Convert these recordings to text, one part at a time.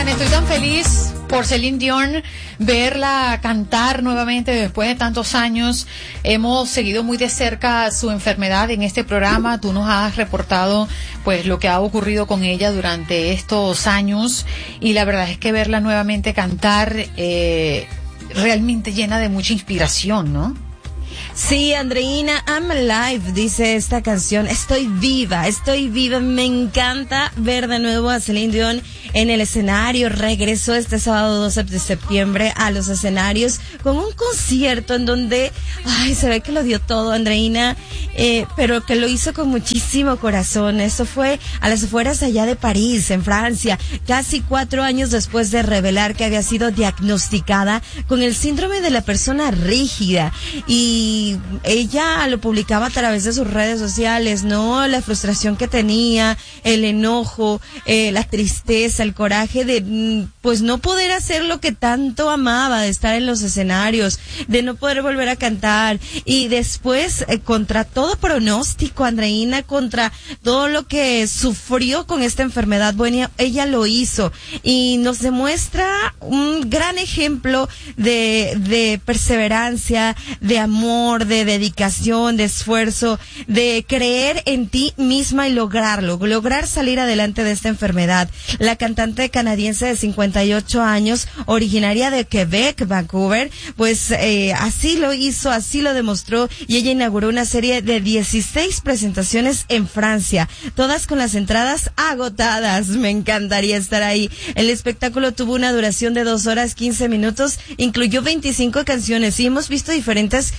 oigan, estoy tan feliz por Celine Dion, verla cantar nuevamente después de tantos años. Hemos seguido muy de cerca su enfermedad en este programa. Tú nos has reportado pues lo que ha ocurrido con ella durante estos años, y la verdad es que verla nuevamente cantar realmente llena de mucha inspiración, ¿no? Sí, Andreina, I'm alive, dice esta canción. Estoy viva. Me encanta ver de nuevo a Celine Dion en el escenario. Regresó este sábado 12 de septiembre a los escenarios con un concierto en donde, se ve que lo dio todo, Andreina, pero que lo hizo con muchísimo corazón. Eso fue a las afueras allá de París, en Francia, casi 4 años después de revelar que había sido diagnosticada con el síndrome de la persona rígida. Y ella lo publicaba a través de sus redes sociales, ¿no? La frustración que tenía, el enojo, la tristeza, el coraje de, pues, no poder hacer lo que tanto amaba, de estar en los escenarios, de no poder volver a cantar. Y después, contra todo pronóstico, Andreina, contra todo lo que sufrió con esta enfermedad, bueno, ella lo hizo. Y nos demuestra un gran ejemplo de perseverancia, de amor, de dedicación, de esfuerzo, de creer en ti misma y lograr salir adelante de esta enfermedad. La cantante canadiense de 58 años, originaria de Quebec, Vancouver, pues así lo hizo, así lo demostró, y ella inauguró una serie de 16 presentaciones en Francia, todas con las entradas agotadas. Me encantaría estar ahí. El espectáculo tuvo una duración de 2 horas 15 minutos, incluyó 25 canciones, y hemos visto diferentes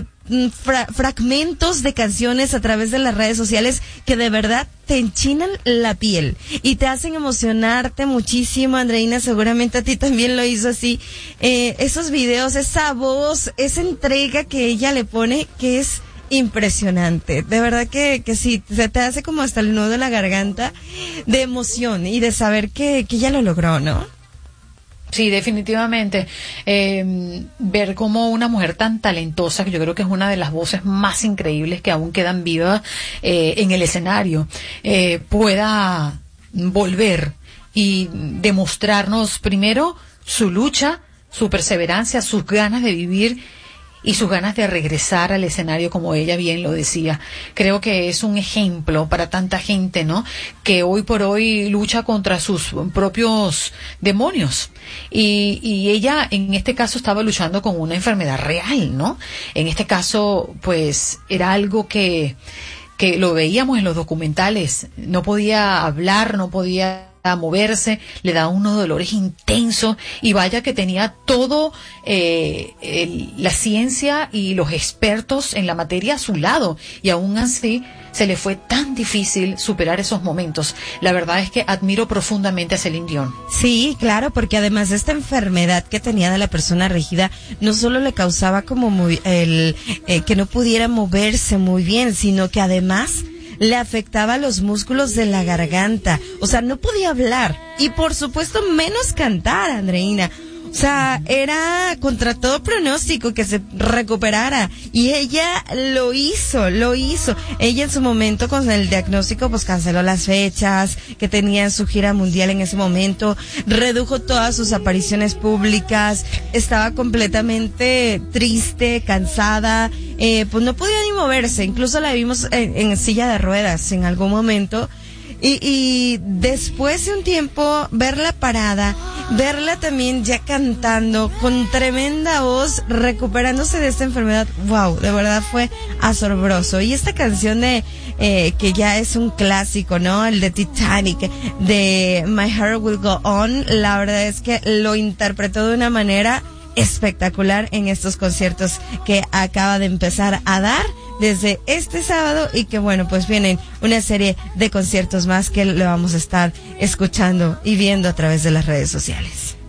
fragmentos de canciones a través de las redes sociales que de verdad te enchinan la piel y te hacen emocionarte muchísimo. Andreina, seguramente a ti también lo hizo así. Esos videos, esa voz, esa entrega que ella le pone, que es impresionante. De verdad que sí, se te hace como hasta el nudo en la garganta de emoción y de saber que ella lo logró, ¿no? Sí, definitivamente. Ver cómo una mujer tan talentosa, que yo creo que es una de las voces más increíbles que aún quedan vivas en el escenario, pueda volver y demostrarnos primero su lucha, su perseverancia, sus ganas de vivir y sus ganas de regresar al escenario, como ella bien lo decía. Creo que es un ejemplo para tanta gente, ¿no?, que hoy por hoy lucha contra sus propios demonios. Y ella, en este caso, estaba luchando con una enfermedad real, ¿no? En este caso, pues, era algo que lo veíamos en los documentales. No podía hablar, no podía a moverse, le daba unos dolores intensos, y vaya que tenía todo la ciencia y los expertos en la materia a su lado, y aún así se le fue tan difícil superar esos momentos. La verdad es que admiro profundamente a Celine Dion. Sí, claro, porque además esta enfermedad que tenía de la persona rígida no solo le causaba como que no pudiera moverse muy bien, sino que además le afectaba los músculos de la garganta. O sea, no podía hablar. Y por supuesto, menos cantar, Andreina. O sea, era contra todo pronóstico que se recuperara. Y ella lo hizo. Ella en su momento, con el diagnóstico, pues canceló las fechas que tenía en su gira mundial en ese momento. Redujo todas sus apariciones públicas. Estaba completamente triste, cansada. Pues no podía ni moverse. Incluso la vimos en silla de ruedas en algún momento. Y después de un tiempo, verla parada, verla también ya cantando, con tremenda voz, recuperándose de esta enfermedad, wow, de verdad fue asombroso. Y esta canción que ya es un clásico, ¿no? El de Titanic, de My Heart Will Go On, la verdad es que lo interpretó de una manera espectacular en estos conciertos que acaba de empezar a dar desde este sábado, y que bueno, pues vienen una serie de conciertos más que le vamos a estar escuchando y viendo a través de las redes sociales.